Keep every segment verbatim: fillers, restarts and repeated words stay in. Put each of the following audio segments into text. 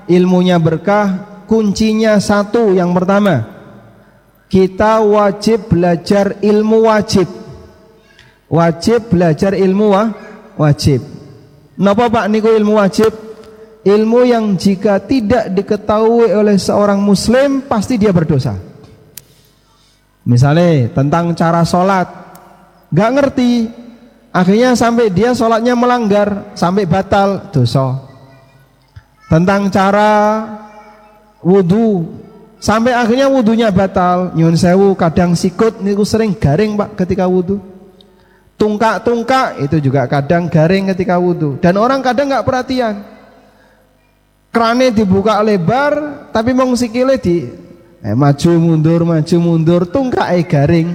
ilmunya berkah, kuncinya satu. Yang pertama, kita wajib belajar ilmu wajib. Wajib belajar ilmu wa, wajib. Napa Pak niku ilmu wajib? Ilmu yang jika tidak diketahui oleh seorang muslim pasti dia berdosa. Misalnya tentang cara sholat, gak ngerti, akhirnya sampai dia sholatnya melanggar, sampai batal, dosa. Tentang cara wudu, sampai akhirnya wudunya batal. Nyun sewu, kadang sikut niku sering garing Pak ketika wudu. Tungkak-tungkak itu juga kadang garing ketika wudu. Dan orang kadang gak perhatian, krane dibuka lebar tapi mong sikile di eh, maju mundur maju mundur, tungkak eh garing.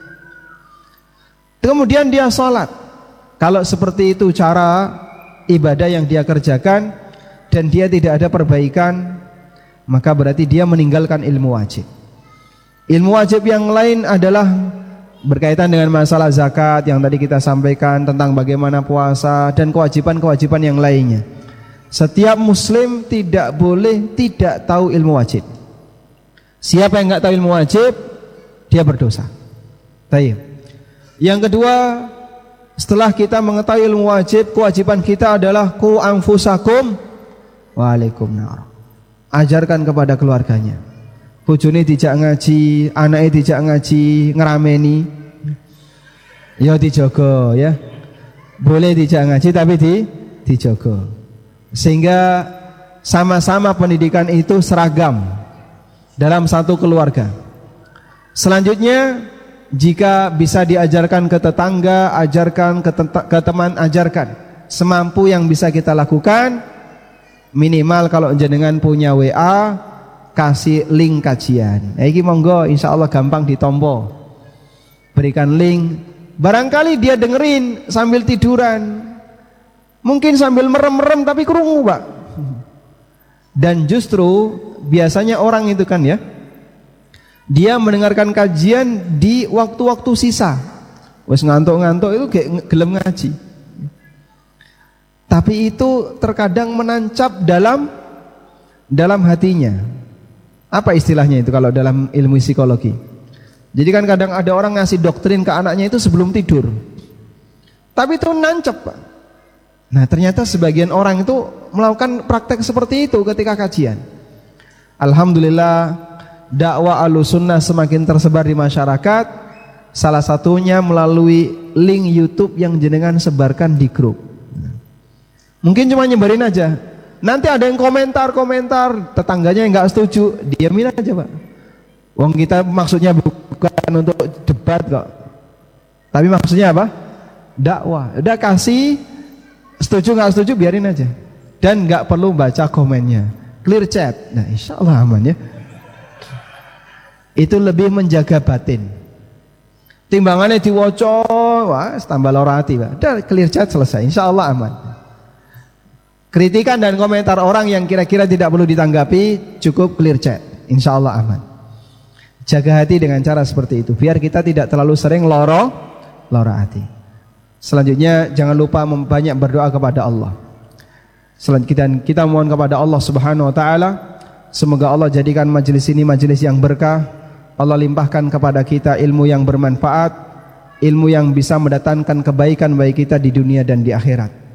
Kemudian dia sholat. Kalau seperti itu cara ibadah yang dia kerjakan dan dia tidak ada perbaikan, maka berarti dia meninggalkan ilmu wajib. Ilmu wajib yang lain adalah berkaitan dengan masalah zakat yang tadi kita sampaikan, tentang bagaimana puasa dan kewajiban-kewajiban yang lainnya. Setiap muslim tidak boleh tidak tahu ilmu wajib. Siapa yang nggak tahu ilmu wajib, dia berdosa. Baik. Yang kedua, setelah kita mengetahui ilmu wajib, kewajiban kita adalah ku anfusakum waalaikum nar. Ajarkan kepada keluarganya. Bojone dijak ngaji, anaknya dijak ngaji, ngerameni, ya dijogo ya. Boleh dijak ngaji tapi di dijogo. Sehingga sama-sama pendidikan itu seragam dalam satu keluarga. Selanjutnya, jika bisa diajarkan ke tetangga, ajarkan ke, ke teman, ajarkan semampu yang bisa kita lakukan. Minimal kalau jenengan punya W A, kasih link kajian. Nah, ini monggo, insya Allah gampang ditompo. Berikan link. Barangkali dia dengerin sambil tiduran, mungkin sambil merem-merem tapi krungu Pak. Dan justru biasanya orang itu kan ya, dia mendengarkan kajian di waktu-waktu sisa. Wes ngantuk-ngantuk itu kayak gelem ngaji. Tapi itu terkadang menancap dalam dalam hatinya. Apa istilahnya itu kalau dalam ilmu psikologi? Jadi kan kadang ada orang ngasih doktrin ke anaknya itu sebelum tidur. Tapi itu nancap Pak. Nah ternyata sebagian orang itu melakukan praktek seperti itu ketika kajian. Alhamdulillah, dakwah Ahlussunnah semakin tersebar di masyarakat. Salah satunya melalui link YouTube yang jenengan sebarkan di grup. Mungkin cuma nyebarin aja. Nanti ada yang komentar-komentar, tetangganya yang nggak setuju, diamin aja Pak. Wong kita maksudnya bukan untuk debat kok, tapi maksudnya apa? Dakwah. Udah kasih, setuju nggak setuju biarin aja. Dan nggak perlu baca komennya, clear chat. Nah insya Allah aman ya. Itu lebih menjaga batin. Timbangannya diwoco, wah tambah lara hati Pak. Udah clear chat selesai, insya Allah aman. Kritikan dan komentar orang yang kira-kira tidak perlu ditanggapi, cukup clear chat, insya Allah aman. Jaga hati dengan cara seperti itu, biar kita tidak terlalu sering loro loro hati. Selanjutnya jangan lupa membanyak berdoa kepada Allah. Selanjutnya kita mohon kepada Allah Subhanahu Wa Taala, semoga Allah jadikan majelis ini majelis yang berkah. Allah limpahkan kepada kita ilmu yang bermanfaat, ilmu yang bisa mendatangkan kebaikan bagi kita di dunia dan di akhirat.